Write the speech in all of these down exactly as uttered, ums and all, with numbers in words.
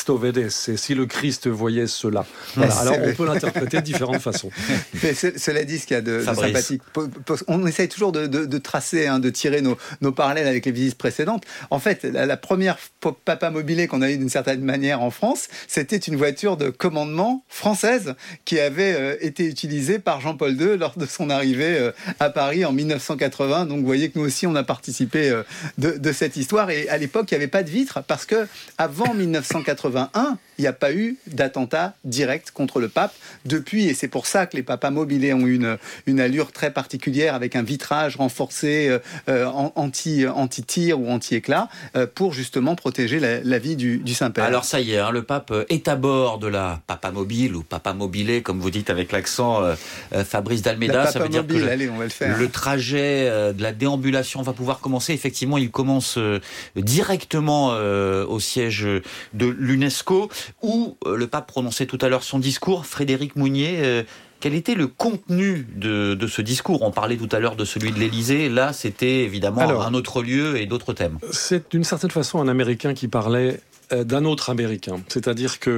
Cristo vedesse, si le Christ voyait cela. Voilà. Alors on peut l'interpréter de différentes façons. Mais cela dit, ce qu'il y a de, de sympathique, on essaye toujours de, de, de tracer, hein, de tirer nos, nos parallèles avec les visites précédentes. En fait, la, la première Papa Mobile qu'on a eue d'une certaine manière en France, c'était une voiture de commandement française qui avait euh, été utilisée par Jean-Paul deux lors de son arrivée euh, à Paris en dix-neuf cent quatre-vingts. Donc vous voyez que nous aussi on a participé euh, de, de cette histoire. Et à l'époque il n'y avait pas de vitres parce que avant dix-neuf cent quatre-vingt-un, il n'y a pas eu d'attentat direct contre le pape depuis, et c'est pour ça que les papas mobilés ont une, une allure très particulière avec un vitrage renforcé euh, anti, anti-tir ou anti-éclat euh, pour justement protéger la, la vie du, du Saint-Père. Alors ça y est, hein, le pape est à bord de la papa mobile ou papa mobilé, comme vous dites avec l'accent euh, euh, Fabrice d'Almeida. Ça veut dire mobile, que le, allez, on va le, faire. le trajet euh, de la déambulation va pouvoir commencer. Effectivement, il commence euh, directement euh, au siège de l'UNESCO, où euh, le pape prononçait tout à l'heure son discours. Frédéric Mounier, euh, quel était le contenu de, de ce discours ? On parlait tout à l'heure de celui de l'Élysée. Là, c'était évidemment Alors, un autre lieu et d'autres thèmes. C'est d'une certaine façon un Américain qui parlait d'un autre Américain. C'est-à-dire que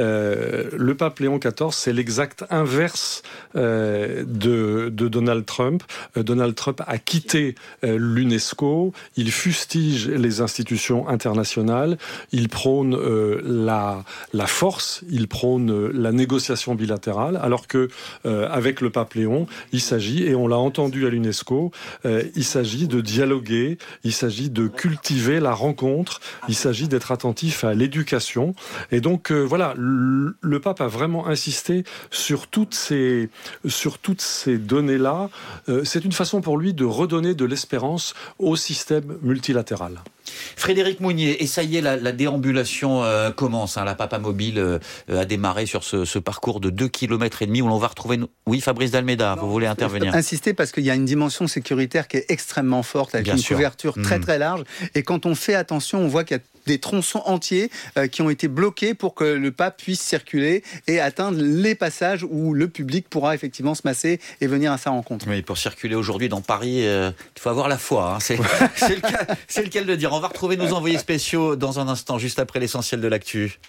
euh, le pape Léon quatorze, c'est l'exact inverse euh, de, de Donald Trump. Euh, Donald Trump a quitté euh, l'UNESCO, il fustige les institutions internationales, il prône euh, la, la force, il prône euh, la négociation bilatérale, alors que euh, avec le pape Léon, il s'agit, et on l'a entendu à l'UNESCO, euh, il s'agit de dialoguer, il s'agit de cultiver la rencontre, il s'agit d'être attentif à l'éducation. Et donc, euh, voilà, le, le pape a vraiment insisté sur toutes ces, sur toutes ces données-là. Euh, c'est une façon pour lui de redonner de l'espérance au système multilatéral. Frédéric Mounier, et ça y est, la, la déambulation euh, commence. Hein, la Papa Mobile euh, a démarré sur ce, ce parcours de deux kilomètres et demi où l'on va retrouver... Oui, Fabrice d'Almeida, vous voulez intervenir ? Insister parce qu'il y a une dimension sécuritaire qui est extrêmement forte, avec Bien une sûr. couverture très mmh. très large. Et quand on fait attention, on voit qu'il y a des tronçons entiers euh, qui ont été bloqués pour que le pape puisse circuler et atteindre les passages où le public pourra effectivement se masser et venir à sa rencontre. Oui, pour circuler aujourd'hui dans Paris, euh, il faut avoir la foi. Hein. C'est, c'est, le cas, c'est le cas de le dire. On va retrouver nos envoyés spéciaux dans un instant, juste après l'essentiel de l'actu.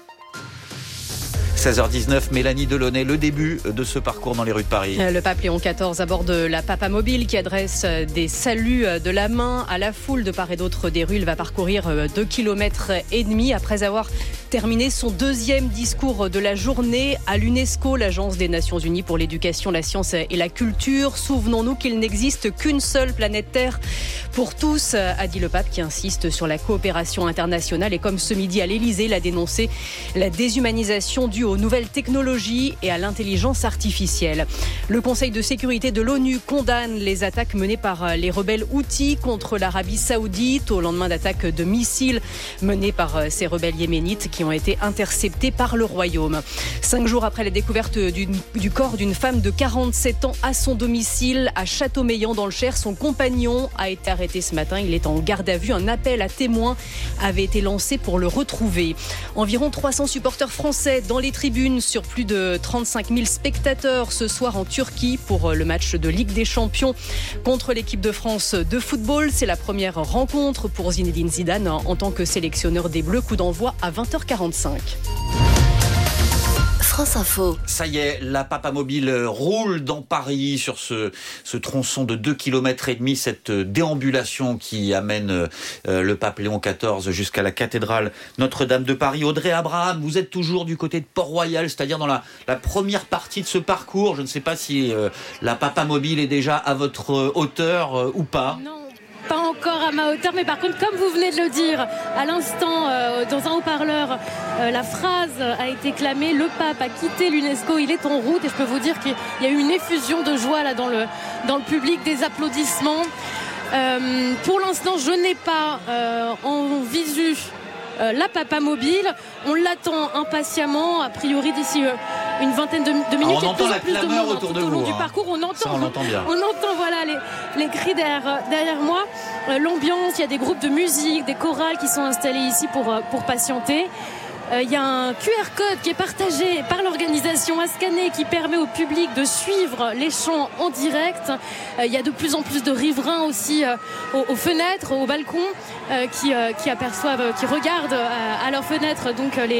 seize heures dix-neuf, Mélanie Delaunay, le début de ce parcours dans les rues de Paris. Le pape Léon quatorze à bord de la Papa Mobile qui adresse des saluts de la main à la foule de part et d'autre des rues. Il va parcourir deux kilomètres et demi après avoir terminé son deuxième discours de la journée à l'UNESCO, l'Agence des Nations Unies pour l'éducation, la science et la culture. Souvenons-nous qu'il n'existe qu'une seule planète Terre pour tous, a dit le pape, qui insiste sur la coopération internationale. Et comme ce midi à l'Élysée, il a dénoncé la déshumanisation due aux nouvelles technologies et à l'intelligence artificielle. Le Conseil de sécurité de l'ONU condamne les attaques menées par les rebelles Houthis contre l'Arabie Saoudite au lendemain d'attaques de missiles menées par ces rebelles yéménites qui ont été interceptés par le Royaume. Cinq jours après la découverte du, du corps d'une femme de quarante-sept ans à son domicile à Châteaumeillan dans le Cher, son compagnon a été arrêté ce matin. Il est en garde à vue. Un appel à témoins avait été lancé pour le retrouver. Environ trois cents supporters français dans les tribunes sur plus de trente-cinq mille spectateurs ce soir en Turquie pour le match de Ligue des Champions contre l'équipe de France de football. C'est la première rencontre pour Zinedine Zidane en tant que sélectionneur des Bleus. Coup d'envoi à vingt heures quarante-cinq. France Info. Ça y est, la Papa Mobile roule dans Paris sur ce, ce tronçon de deux kilomètres et demi, cette déambulation qui amène euh, le pape Léon quatorze jusqu'à la cathédrale Notre-Dame de Paris. Audrey Abraham, vous êtes toujours du côté de Port-Royal, c'est-à-dire dans la, la première partie de ce parcours. Je ne sais pas si euh, la Papa Mobile est déjà à votre hauteur euh, ou pas. Non. Pas encore à ma hauteur, mais par contre, comme vous venez de le dire à l'instant euh, dans un haut-parleur, euh, la phrase a été clamée, le pape a quitté l'UNESCO, il est en route, et je peux vous dire qu'il y a eu une effusion de joie là dans le, dans le public, des applaudissements. Euh, pour l'instant, je n'ai pas euh, en visu euh, la Papa Mobile, on l'attend impatiemment, a priori d'ici euh, une vingtaine de, de minutes. Ah, on entend plus la plus de clameur monde, autour tout de au long vous, du hein. parcours, on entend, Ça, on l'entend bien. On entend voilà les, les cris derrière, derrière moi, euh, l'ambiance, il y a des groupes de musique, des chorales qui sont installés ici pour, pour patienter. Il y a un Q R code qui est partagé par l'organisation à scanner qui permet au public de suivre les chants en direct. Il y a de plus en plus de riverains aussi aux, aux fenêtres, aux balcons qui, qui aperçoivent, qui regardent à leurs fenêtres donc les